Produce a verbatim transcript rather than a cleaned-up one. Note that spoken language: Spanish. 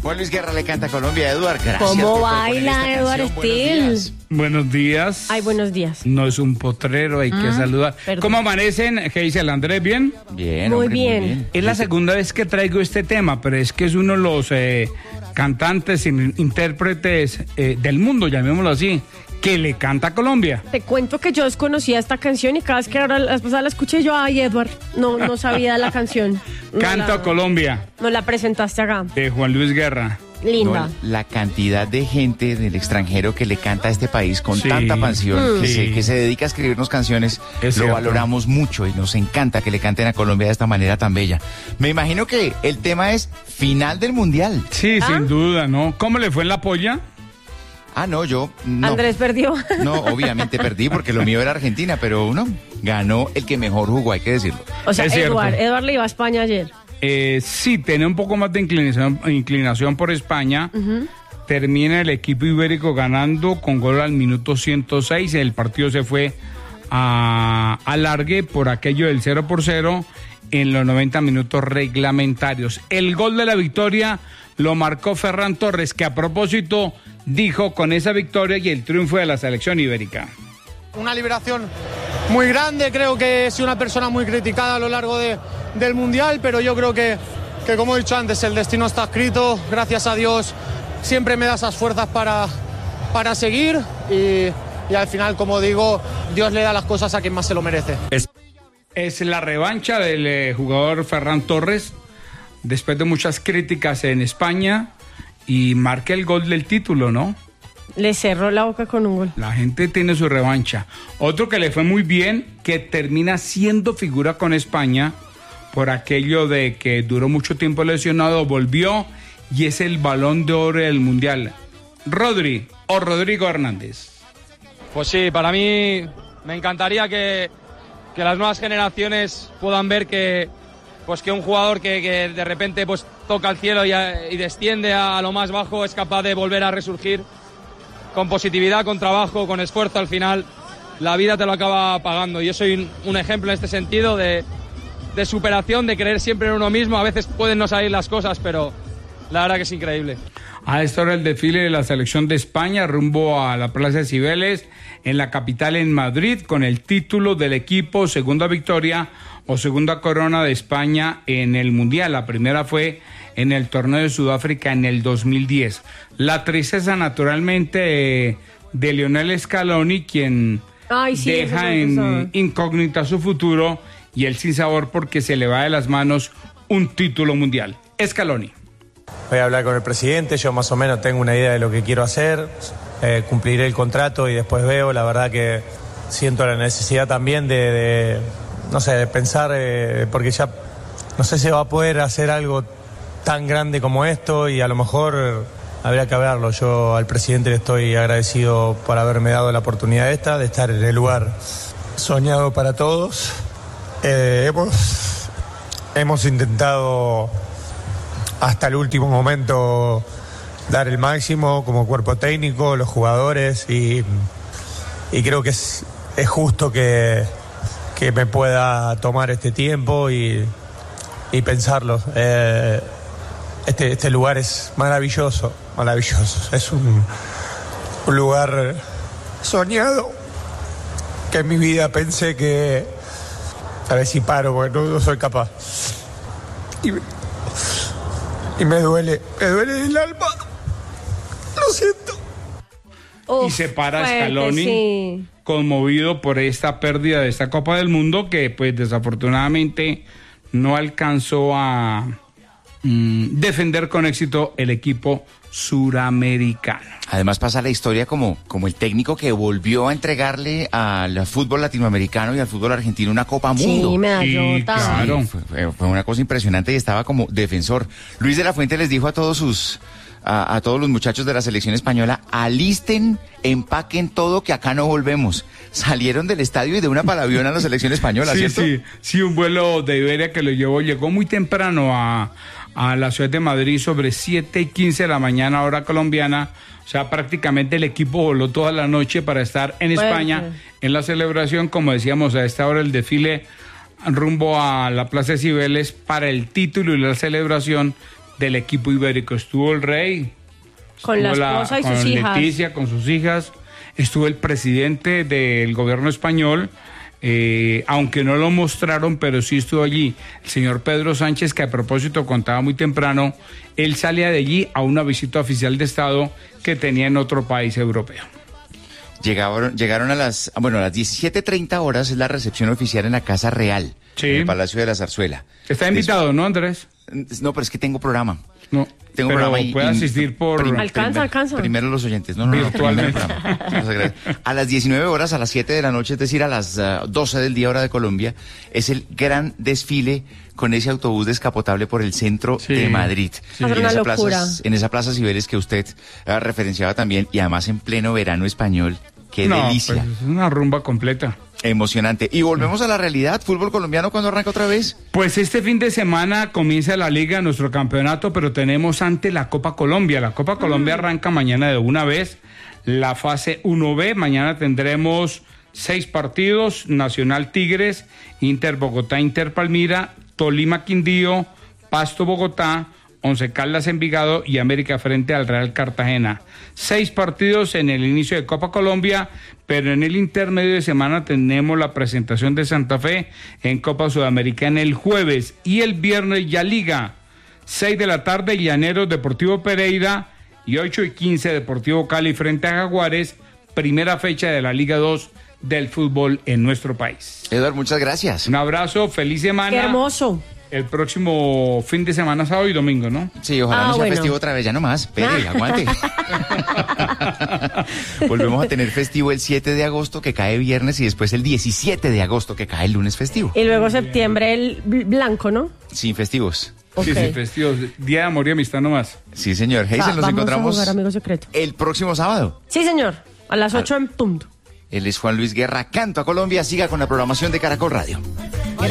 Juan Luis Guerra le canta a Colombia. Eduard, gracias. ¿Cómo por baila Eduard Still? Buenos días. Ay, buenos días. No es un potrero, hay que Ah, saludar. perdón. ¿Cómo amanecen? ¿Qué dice el Andrés? ¿Bien? Bien, Muy hombre, bien. muy bien. Es la segunda vez que traigo este tema, pero es que es uno de los eh, cantantes, in- intérpretes eh, del mundo, llamémoslo así, que le canta a Colombia. Te cuento que yo desconocía esta canción y cada vez que ahora la pasada la escuché yo, ay, Edward, no, no sabía la canción. No Canto la- a Colombia, No la presentaste acá. de Juan Luis Guerra. Linda. No, la cantidad de gente del extranjero que le canta a este país con Sí. tanta pasión, Mm. que, Sí. se, que se dedica a escribirnos canciones, Es lo cierto. valoramos mucho y nos encanta que le canten a Colombia de esta manera tan bella. Me imagino que el tema es final del Mundial. Sí, ¿Ah? sin duda, ¿no? ¿Cómo le fue en la polla? Ah, no, yo no. Andrés perdió. No, obviamente perdí porque lo mío era Argentina, pero uno ganó el que mejor jugó, hay que decirlo. O sea, Es cierto. Edward, Edward le iba a España ayer. Eh, sí, tenía un poco más de inclinación, inclinación por España. Termina el equipo ibérico ganando con gol al minuto ciento seis. El partido se fue a alargue por aquello del cero por cero en los noventa minutos reglamentarios. El gol de la victoria lo marcó Ferran Torres, que a propósito dijo con esa victoria y el triunfo de la selección ibérica. Una liberación muy grande, creo que he sido una persona muy criticada a lo largo de, del Mundial, pero yo creo que, que, como he dicho antes, el destino está escrito, gracias a Dios siempre me da esas fuerzas para, para seguir y, y al final, como digo, Dios le da las cosas a quien más se lo merece. Es, es la revancha del eh, jugador Ferran Torres, después de muchas críticas en España, y marca el gol del título, ¿no? Le cerró la boca con un gol. La gente tiene su revancha. Otro que le fue muy bien, que termina siendo figura con España, por aquello de que duró mucho tiempo lesionado, volvió y es el Balón de Oro del Mundial. Rodri o Rodrigo Hernández. Pues sí, para mí me encantaría que, que las nuevas generaciones puedan ver que, pues que un jugador que, que de repente pues toca el cielo y, a- y desciende a, a lo más bajo es capaz de volver a resurgir con positividad, con trabajo, con esfuerzo. Al final la vida te lo acaba pagando. Yo soy un, un ejemplo en este sentido de, de superación, de creer siempre en uno mismo. A veces pueden no salir las cosas, pero la verdad que es increíble. A esta hora el desfile de la selección de España rumbo a la Plaza de Cibeles en la capital, en Madrid, con el título del equipo, segunda victoria o segunda corona de España en el Mundial. La primera fue en el torneo de Sudáfrica en el dos mil diez. La tristeza naturalmente eh, de Lionel Scaloni, quien Ay, sí, eso deja me en gustaba. incógnita su futuro, y él sin sabor porque se le va de las manos un título mundial. Scaloni. Voy a hablar con el presidente, yo más o menos tengo una idea de lo que quiero hacer, eh, cumpliré el contrato y después veo. La verdad que siento la necesidad también de, de, no sé, de pensar, eh, porque ya no sé si va a poder hacer algo tan grande como esto y a lo mejor eh, habría que hablarlo. Yo al presidente le estoy agradecido por haberme dado la oportunidad esta, de estar en el lugar soñado para todos. Eh, hemos, hemos intentado hasta el último momento dar el máximo como cuerpo técnico, los jugadores, y, y creo que es, es justo que, que me pueda tomar este tiempo y, y pensarlo. Eh, este, este lugar es maravilloso, maravilloso. Es un, un lugar soñado que en mi vida pensé que... A ver si paro, porque no, no soy capaz. Y, y me duele, me duele el alma. Lo siento. Uf, Y se para fuerte, Scaloni, sí. conmovido por esta pérdida de esta Copa del Mundo, que pues desafortunadamente no alcanzó a mm, defender con éxito el equipo suramericano. Además pasa la historia como, como el técnico que volvió a entregarle al fútbol latinoamericano y al fútbol argentino una Copa Mundo. Sí, medallota. Sí, claro. Sí, fue, fue- fue una cosa impresionante y estaba como defensor. Luis de la Fuente les dijo a todos sus a, a todos los muchachos de la selección española: alisten, empaquen todo, que acá no volvemos. Salieron del estadio y de una para el avión a la selección española, Sí, ¿cierto? sí, sí, un vuelo de Iberia que lo llevó, llegó muy temprano a, a la ciudad de Madrid, sobre siete y quince de la mañana, hora colombiana. O sea, prácticamente el equipo voló toda la noche para estar en Bueno. España en la celebración. Como decíamos, a esta hora el desfile rumbo a la Plaza de Cibeles para el título y la celebración del equipo ibérico. Estuvo el rey, con la esposa y con sus hijas. Leticia, con sus hijas. Estuvo el presidente del gobierno español, eh, aunque no lo mostraron, pero sí estuvo allí el señor Pedro Sánchez, que a propósito contaba muy temprano, él salía de allí a una visita oficial de Estado que tenía en otro país europeo. Llegaron, llegaron a las, bueno, a las diecisiete treinta horas es la recepción oficial en la Casa Real, sí, en el Palacio de la Zarzuela. Está invitado, Des... ¿no, Andrés? No, pero es que tengo programa. No, tengo pero programa y puede asistir por... Prim, alcanza, primer, alcanza. Primero los oyentes. No, no, no. Virtualmente. No, a las diecinueve horas, a las siete de la noche, es decir, a las uh, doce del día hora de Colombia, es el gran desfile con ese autobús descapotable por el centro sí, de Madrid. Sí. En, una esa plaza, en esa plaza Cibeles que usted uh, referenciaba también, y además en pleno verano español. ¡Qué no, delicia! Pues es una rumba completa. Emocionante. Y volvemos a la realidad. ¿Fútbol colombiano cuándo arranca otra vez? Pues este fin de semana comienza la Liga, nuestro campeonato, pero tenemos antes la Copa Colombia. La Copa Colombia arranca mañana de una vez. La fase uno B. Mañana tendremos seis partidos. Nacional Tigres, Inter Bogotá, Inter Palmira, Tolima Quindío, Pasto Bogotá, Once Caldas Envigado y América frente al Real Cartagena. Seis partidos en el inicio de Copa Colombia, pero en el intermedio de semana tenemos la presentación de Santa Fe en Copa Sudamericana el jueves y el viernes ya Liga. Seis de la tarde, Llaneros Deportivo Pereira y ocho y quince Deportivo Cali frente a Jaguares, primera fecha de la Liga dos del fútbol en nuestro país. Eduardo, muchas gracias. Un abrazo, feliz semana. Qué hermoso. El próximo fin de semana, sábado y domingo, ¿no? Sí, ojalá ah, no sea bueno. festivo otra vez, ya nomás. Espere, aguante. Volvemos a tener festivo el siete de agosto, que cae viernes, y después el diecisiete de agosto, que cae el lunes festivo. Y luego septiembre el blanco, ¿no? Sin festivos. Okay. Sí, sí, festivos. Día de amor y amistad nomás. Sí, señor. Hazel, nos encontramos a jugar, amigo secreto. El próximo sábado. Sí, señor. A las ocho en punto. Él es Juan Luis Guerra, Canto a Colombia. Siga con la programación de Caracol Radio.